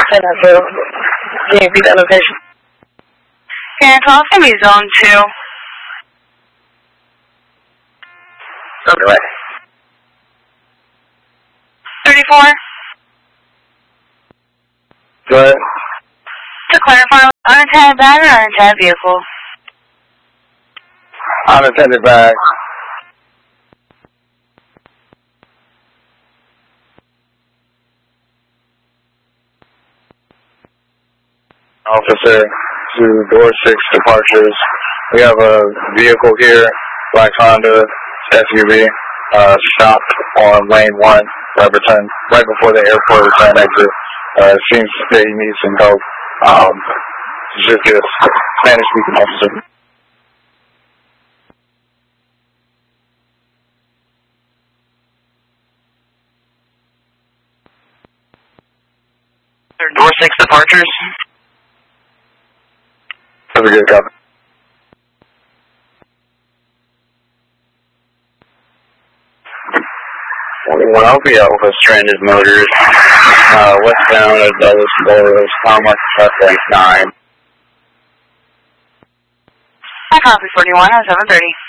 10 0. Can you repeat that location? Yeah, call it's going to be zone 2. Underway. 34. Go ahead. To clarify, unattended bag or unattended vehicle? Unattended bag. Officer to door 6 departures. We have a vehicle here, black Honda SUV, stopped on lane 1, right before the airport return exit. Seems that he needs some help. Just a Spanish-speaking officer. Door 6 departures. Have a good copy. Well, I'll be out with a stranded motors, westbound at Dulles Boros, Commerce, West 9. I copy 41 on 730.